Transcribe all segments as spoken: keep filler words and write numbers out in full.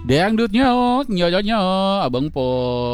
Dangdutnya, nyonya, abang po.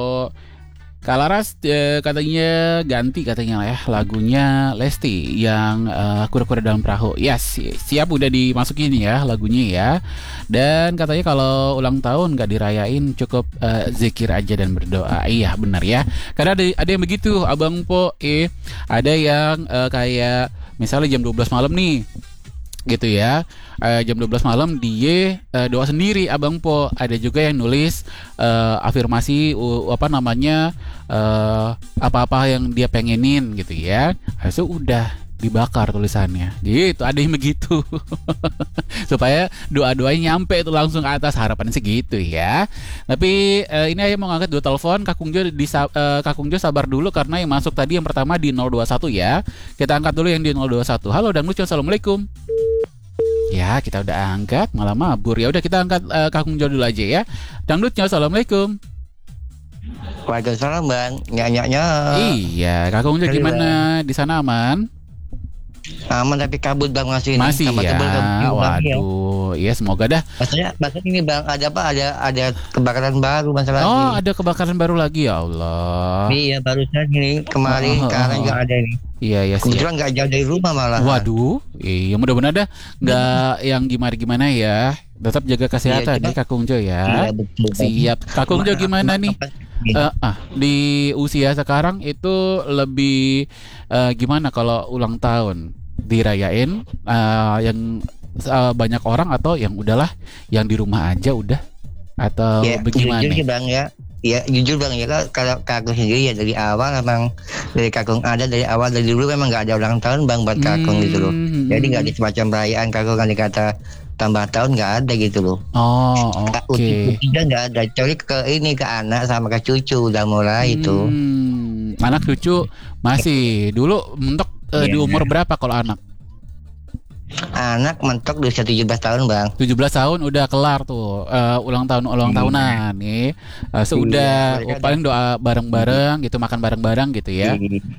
Kalaras eh, katanya ganti katanya lah ya lagunya Lesti yang eh, Kura-Kura Dalam Perahu. Ya si- siap udah dimasukin ya lagunya ya. Dan katanya kalau ulang tahun gak dirayain cukup eh, zikir aja dan berdoa. Iya benar ya. Karena ada ada yang begitu Abang Po. Eh ada yang eh, kayak misalnya jam dua belas malam nih gitu ya, eh, jam dua belas malam dia eh, doa sendiri Abang Po. Ada juga yang nulis eh, afirmasi u- apa namanya eh, apa-apa yang dia pengenin gitu ya. Habis itu udah dibakar tulisannya gitu, ada yang begitu. Supaya doa-doanya nyampe itu langsung ke atas, harapannya segitu ya. Tapi eh, ini aja mau ngangkat dua telepon. Kakung Jo di eh, Kakung Jo sabar dulu karena yang masuk tadi yang pertama di nol dua satu ya. Kita angkat dulu yang di nol dua satu. Halo dan lucu, assalamualaikum. Ya, kita udah angkat, malah mabur. Ya udah kita angkat uh, Kakung Jo dulu aja ya. Dangdutnya, assalamualaikum. Waalaikumsalam bang, nyak-nyaknya. Iya, Kakung Jo gimana? Di sana aman? Aman tapi kabut bang masih ini. Masih Tambah ya. tebel kabut bang, ya. Waduh, iya semoga dah. Maksudnya, maksudnya ini bang, ada apa? Ada ada kebakaran baru masalah Oh, ini. ada kebakaran baru lagi ya Allah. Iya barusan ini kemarin, Oh, oh, sekarang oh. juga ada ini. Iya ya sih. Kebetulan nggak jauh dari rumah malah. Waduh, iya mudah-mudahan dah nggak yang gimana-gimana ya. Tetap jaga kesehatan Iya, nih Kakung Jo ya. Iya betul. Bang. Siap. Kakung Jo gimana nih? Eh, ah, di usia sekarang itu lebih eh, gimana kalau ulang tahun dirayain eh, yang eh, banyak orang atau yang udahlah yang di rumah aja udah atau Ya, bagaimana? jujur sih bang ya. Ya jujur bang ya, kalau kakung sendiri ya dari awal memang dari kakung ada dari awal dari dulu memang nggak ada ulang tahun bang buat kakung gitu loh. Hmm, Jadi nggak ada semacam perayaan kakung kan dikata tambah tahun nggak ada gitu loh. Oh, Kak, oke. untuk kita nggak ada, kecuali ke ini ke anak sama ke cucu udah mulai itu. Hmm, anak cucu masih dulu mentok eh, di Iya. umur berapa kalau anak? Anak mentok di usia tujuh belas tahun bang. tujuh belas tahun udah kelar tuh eh, ulang tahun ulang Iya. tahunan nih. Eh, sudah Iya, mereka oh, paling doa bareng-bareng gitu, makan bareng-bareng gitu ya.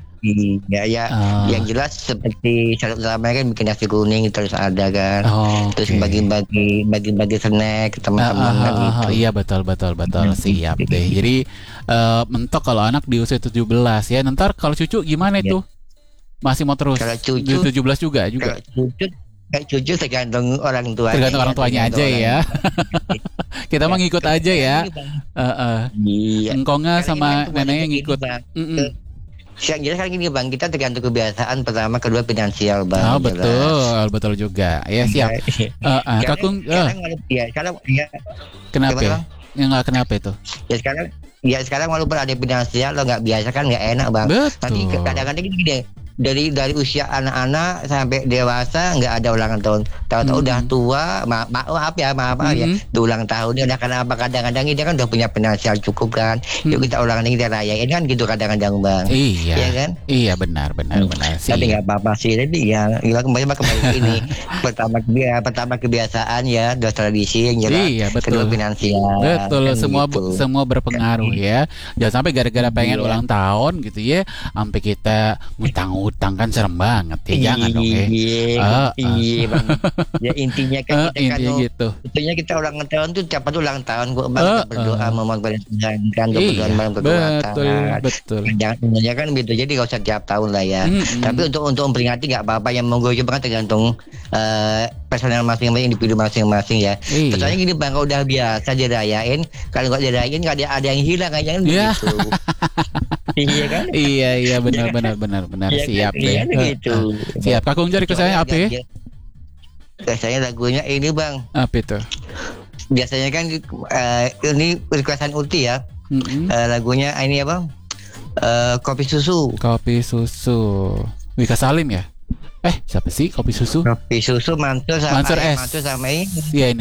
Iya ya, Ah. yang jelas seperti syarat utama kan bikin nasi kuning terus ada kan. Oh, Terus bagi-bagi bagi-bagi snack ke teman-teman kan gitu. iya betul betul betul Hmm. siap deh. Jadi eh, mentok kalau anak di usia tujuh belas ya. Ntar kalau cucu gimana Iya. itu? Masih mau terus Kalau di cucu- tujuh belas juga juga. Kalau cucu kayak cucu tergantung orang tuanya. Tergantung orang tuanya aja tergantung ya. orang- Kita mah ngikut aja ya. Eh, eh. Iya. Engkongnya Karena sama ini kan neneknya kebanyakan ngikut. gini, Bang. Mm-mm. Yang jelas kan gini bang, kita tergantung kebiasaan pertama, kedua finansial bang. Oh jelas. betul, betul juga. Ya siap. Iya. Eh, eh, Sekarang- Kakung, eh, sekarang walaupun- ya, sekarang ya, kenapa? gimana, Ya? Bang? Ya nggak kenapa itu? ya sekarang ya sekarang walaupun ada finansial lo nggak biasa kan nggak enak bang. Tapi Betul. kadang-kadang gini deh, dari dari usia anak-anak sampai dewasa nggak ada ulang tahun. Tahu-tahu Hmm. udah tua, ma ma- maaf ya, maaf maaf ya, Hmm. di ulang tahunnya udah kenapa kadang-kadang ini kan udah punya finansial cukup kan. Yuk Hmm. kita ulang tahun kita rayain kan gitu kadang-kadang bang. Iya. Iya kan? Iya benar benar Hmm. benar sih. Tapi nggak apa-apa sih, tapi ya ya kembali kembali ke ini pertama ya, pertama kebiasaan ya, dua tradisi yang jelas. Iya Kedua betul. finansial. Betul, kan semua gitu. semua berpengaruh ya. Jangan sampai gara-gara pengen Iya. ulang tahun gitu ya, sampai kita ngutang-ngutang kan serem banget ya. Jangan dong ya. Iya, Ah, ah. iya bang. Ya intinya kan Eh, kita kan intinya mau- gitu. Sebetulnya kita ulang tahun tuh siapa tuh ulang tahun kok bang, kita Eh, berdoa eh. memohon pada Tuhan kan, untuk berdoa Iya, bareng betul kekuatan. betul. Jangan sebenarnya kan gitu, jadi gak usah tiap tahun lah ya. Mm-mm. Tapi untuk untuk memperingati nggak apa-apa, yang monggo juga kan tergantung eh, personal masing-masing, individu masing-masing ya. Iya. Soalnya gini bang, kalau udah biasa dirayain, kalau nggak dirayain nggak ada ada yang hilang aja kan Iya. begitu. Iya kan? Iya iya benar benar benar benar Iya kan? siap deh. Iya kan Eh, gitu. eh. Siap. Kakung Jari saya apa ya? Biasanya lagunya ini bang, Apa itu? biasanya kan eh, ini requestan Uti ya. Mm-mm. Eh, lagunya ini apa? Eh, kopi susu. Kopi susu. Wika Salim ya? Eh siapa sih kopi susu? Kopi susu Mansur sama Mansur eh, S. Mansur sama ini. Iya ini.